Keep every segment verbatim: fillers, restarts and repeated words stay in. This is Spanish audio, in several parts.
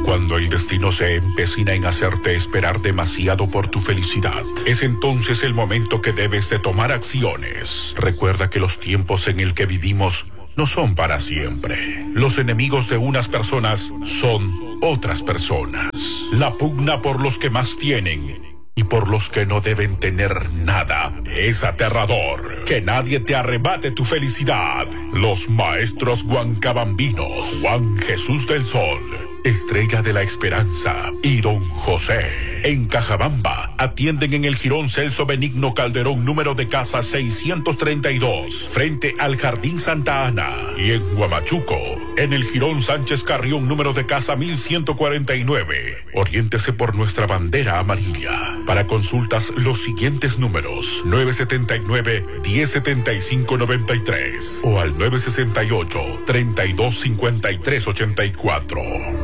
Cuando el destino se empecina en hacerte esperar demasiado por tu felicidad, es entonces el momento que debes de tomar acciones. Recuerda que los tiempos en el que vivimos no son para siempre. Los enemigos de unas personas son otras personas. La pugna por los que más tienen y por los que no deben tener nada es aterrador. Que nadie te arrebate tu felicidad. Los maestros huancabambinos, Juan Jesús del Sol, Estrella de la Esperanza y Don José. En Cajabamba atienden en el Jirón Celso Benigno Calderón, número de casa seiscientos treinta y dos, frente al Jardín Santa Ana. Y en Huamachuco, en el Jirón Sánchez Carrión, número de casa mil ciento cuarenta y nueve. Oriéntese por nuestra bandera amarilla. Para consultas, los siguientes números: nueve siete nueve, diez setenta y cinco noventa y tres o al nueve seis ocho, treinta y dos cincuenta y tres ochenta y cuatro.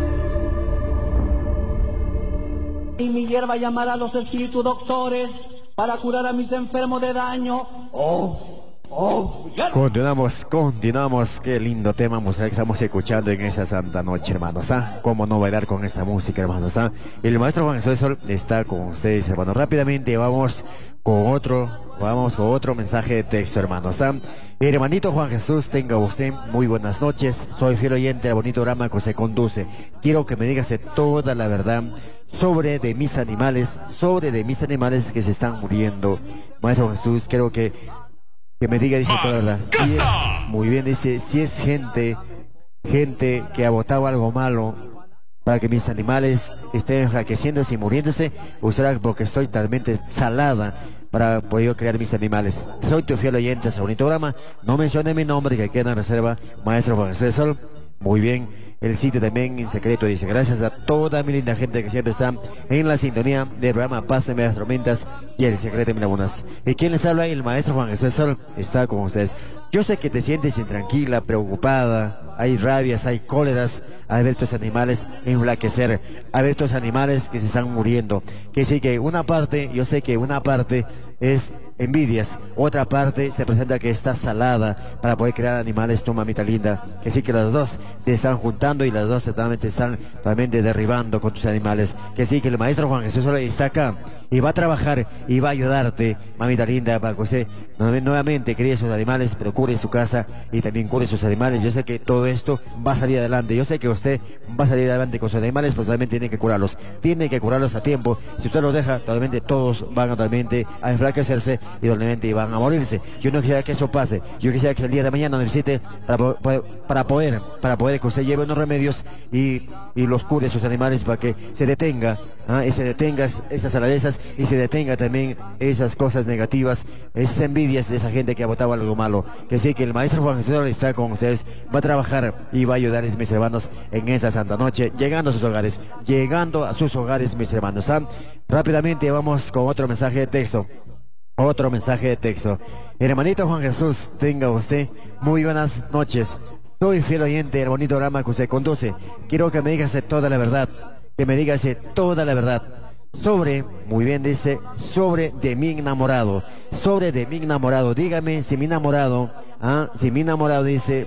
Y mi hierba llamará a los espíritus doctores para curar a mis enfermos de daño. Oh, oh, continuamos, continuamos. Qué lindo tema musical que estamos escuchando en esa santa noche, hermanos. ¿Ah? ¿Cómo no bailar con esta música, hermanos? ¿Ah? El maestro Juan Jesús Sol está con ustedes, hermanos. Rápidamente vamos con otro, vamos con otro mensaje de texto, hermanos. ¿Ah? Hermanito Juan Jesús, tenga usted muy buenas noches. Soy fiel oyente del bonito programa que se conduce. Quiero que me digas toda la verdad sobre de mis animales, sobre de mis animales que se están muriendo. Maestro Jesús, quiero que, que me diga, dice toda la verdad. Si es, muy bien, dice, si es gente, gente que ha botado algo malo para que mis animales estén enflaqueciéndose y muriéndose, o será porque estoy totalmente salada para poder crear mis animales. Soy tu fiel oyente a ese bonito programa. No mencione mi nombre, que queda en reserva, maestro Juan Jesús Sol. Muy bien. El sitio también en secreto dice: gracias a toda mi linda gente que siempre está en la sintonía del programa Paz de Medias Tormentas y el secreto de Mirabunas. ¿Y quién les habla? El maestro Juan Jesús Sol está con ustedes. Yo sé que te sientes intranquila, preocupada, hay rabias, hay cóleras al ver tus animales enflaquecer, a ver tus animales que se están muriendo. Que sí, que una parte, yo sé que una parte es envidias, otra parte se presenta que está salada para poder crear animales, tu mamita linda. Que sí, que las dos te están juntando y las dos totalmente están totalmente derribando con tus animales. Que sí, que el maestro Juan Jesús Sol está acá y va a trabajar y va a ayudarte, mamita linda, para que usted nuevamente críe sus animales, pero cure su casa y también cure sus animales. Yo sé que todo esto va a salir adelante. Yo sé que usted va a salir adelante con sus animales, pero totalmente tiene que curarlos. Tiene que curarlos a tiempo. Si usted los deja, totalmente todos van a, totalmente a enflaquecerse y totalmente van a morirse. Yo no quisiera que eso pase. Yo quisiera que el día de mañana necesite para, para, para poder, para poder que usted lleve unos remedios y, y los cure sus animales para que se detenga. ¿Ah? Y se detenga esas alarezas y se detenga también esas cosas negativas, esas envidias de esa gente que ha votado algo malo. Que sí, que el maestro Juan Jesús está con ustedes, va a trabajar y va a ayudar a mis hermanos en esta santa noche, llegando a sus hogares, llegando a sus hogares, mis hermanos. ¿Ah? Rápidamente vamos con otro mensaje de texto. Otro mensaje de texto. Hermanito Juan Jesús, tenga usted muy buenas noches. Soy fiel oyente del bonito programa que usted conduce. Quiero que me digas toda la verdad. Que me digas toda la verdad sobre, muy bien dice, sobre de mi enamorado, sobre de mi enamorado. Dígame si mi enamorado, ¿ah? si mi enamorado dice,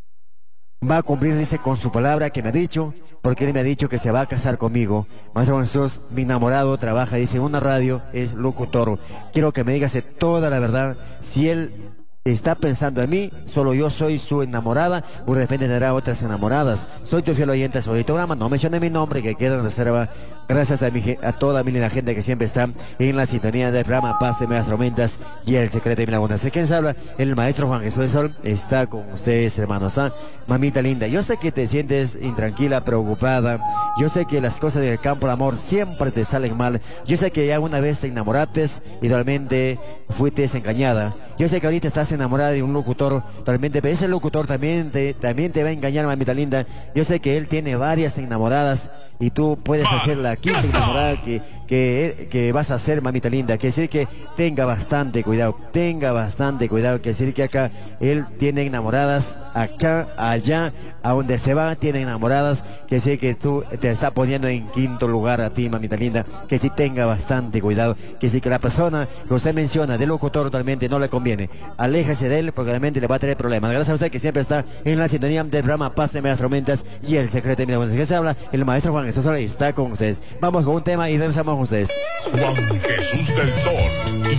va a cumplir, dice, con su palabra que me ha dicho, porque él me ha dicho que se va a casar conmigo. Maestro Jesús, mi enamorado trabaja, dice, en una radio, es locutor. Quiero que me digas toda la verdad, si él está pensando en mí, solo yo soy su enamorada, o de repente tendrá otras enamoradas. Soy tu fiel oyente sobre el programa, no mencione mi nombre, que queda en reserva. Gracias a, mi, a toda mi linda gente que siempre está en la sintonía del programa Paz de Medias Tormentas y el secreto de mi laguna. Sé quién se habla, el maestro Juan Jesús Sol está con ustedes, hermanos. ¿Ah? Mamita linda, yo sé que te sientes intranquila, preocupada. Yo sé que las cosas del campo del amor siempre te salen mal. Yo sé que ya una vez te enamoraste y realmente fuiste engañada. Yo sé que ahorita estás enamorada de un locutor totalmente, pero ese locutor también te, también te va a engañar, mamita linda. Yo sé que él tiene varias enamoradas y tú puedes hacer la quinta enamorada que, que, que vas a hacer, mamita linda. Quiere decir que tenga bastante cuidado, tenga bastante cuidado. Quiere decir que acá él tiene enamoradas, acá, allá, a donde se va tiene enamoradas. Quiere decir que tú te está poniendo en quinto lugar a ti, mamita linda. Que sí tenga bastante cuidado. Que sí, que la persona que usted menciona de locutor realmente no le conviene. Aléjese de él porque realmente le va a traer problemas. Gracias a usted que siempre está en la sintonía del programa Páseme las tormentas y el secreto de mi bueno, que se habla, el maestro Juan Jesús Sola está con ustedes. Vamos con un tema y regresamos con ustedes. Juan Jesús del Sol